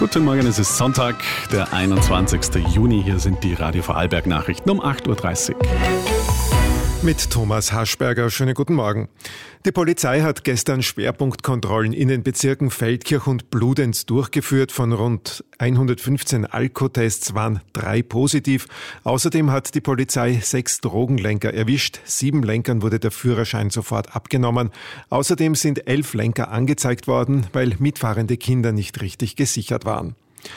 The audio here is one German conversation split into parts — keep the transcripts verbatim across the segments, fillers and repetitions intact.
Guten Morgen, es ist Sonntag, der einundzwanzigster Juni. Hier sind die Radio Vorarlberg Nachrichten um acht Uhr dreißig. Mit Thomas Haschberger. Schönen guten Morgen. Die Polizei hat gestern Schwerpunktkontrollen in den Bezirken Feldkirch und Bludenz durchgeführt. Von rund hundertfünfzehn Alkotests waren drei positiv. Außerdem hat die Polizei sechs Drogenlenker erwischt. Sieben Lenkern wurde der Führerschein sofort abgenommen. Außerdem sind elf Lenker angezeigt worden, weil mitfahrende Kinder nicht richtig gesichert waren.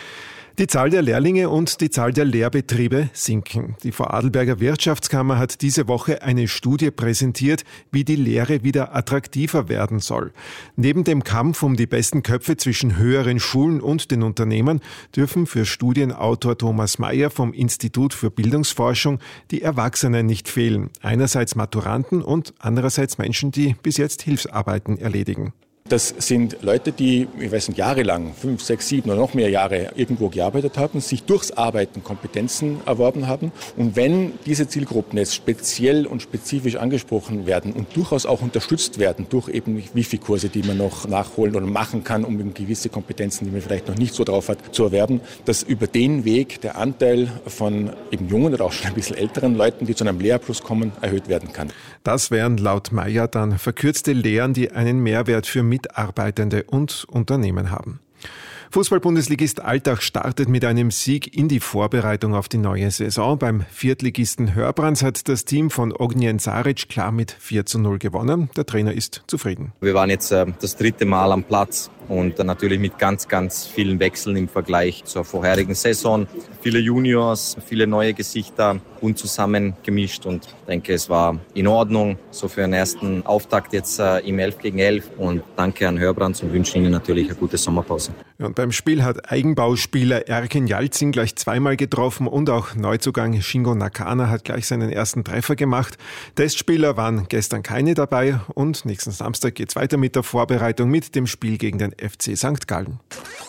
Die Zahl der Lehrlinge und die Zahl der Lehrbetriebe sinken. Die Vorarlberger Wirtschaftskammer hat diese Woche eine Studie präsentiert, wie die Lehre wieder attraktiver werden soll. Neben dem Kampf um die besten Köpfe zwischen höheren Schulen und den Unternehmen dürfen für Studienautor Thomas Mayer vom Institut für Bildungsforschung die Erwachsenen nicht fehlen. Einerseits Maturanten und andererseits Menschen, die bis jetzt Hilfsarbeiten erledigen. Das sind Leute, die, ich weiß nicht, jahrelang, fünf, sechs, sieben oder noch mehr Jahre irgendwo gearbeitet haben, sich durchs Arbeiten Kompetenzen erworben haben. Und wenn diese Zielgruppen jetzt speziell und spezifisch angesprochen werden und durchaus auch unterstützt werden durch eben Wifi-Kurse, die man noch nachholen oder machen kann, um eben gewisse Kompetenzen, die man vielleicht noch nicht so drauf hat, zu erwerben, dass über den Weg der Anteil von eben jungen oder auch schon ein bisschen älteren Leuten, die zu einem Lehrabschluss kommen, erhöht werden kann. Das wären laut Mayer dann verkürzte Lehren, die einen Mehrwert für Mitarbeitende und Unternehmen haben. Fußball-Bundesligist Altach startet mit einem Sieg in die Vorbereitung auf die neue Saison. Beim Viertligisten Hörbrands hat das Team von Ognjen Saric klar mit vier zu null gewonnen. Der Trainer ist zufrieden. Wir waren jetzt äh, das dritte Mal am Platz und dann natürlich mit ganz, ganz vielen Wechseln im Vergleich zur vorherigen Saison. Viele Juniors, viele neue Gesichter, bunt zusammengemischt und ich denke, es war in Ordnung, so für einen ersten Auftakt jetzt äh, im elf gegen elf und danke an Hörbrands und wünsche Ihnen natürlich eine gute Sommerpause. Ja, und beim Spiel hat Eigenbauspieler Erkin Yalcin gleich zweimal getroffen und auch Neuzugang Shingo Nakana hat gleich seinen ersten Treffer gemacht. Testspieler waren gestern keine dabei und nächsten Samstag geht's weiter mit der Vorbereitung mit dem Spiel gegen den F C Sankt Gallen.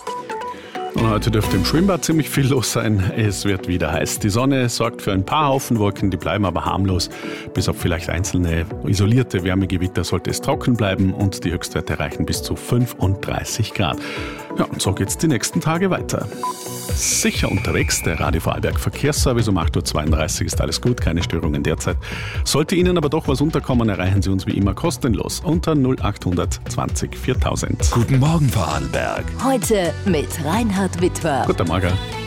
Und heute dürfte im Schwimmbad ziemlich viel los sein. Es wird wieder heiß. Die Sonne sorgt für ein paar Haufenwolken, die bleiben aber harmlos. Bis auf vielleicht einzelne isolierte Wärmegewitter sollte es trocken bleiben und die Höchstwerte reichen bis zu fünfunddreißig Grad. Ja, und so geht's die nächsten Tage weiter. Sicher unterwegs, der Radio Vorarlberg Verkehrsservice um acht Uhr zweiunddreißig ist alles gut, keine Störungen derzeit. Sollte Ihnen aber doch was unterkommen, erreichen Sie uns wie immer kostenlos unter null acht zwanzig viertausend. Guten Morgen Vorarlberg. Heute mit Reinhard Wittwer. Guten Morgen.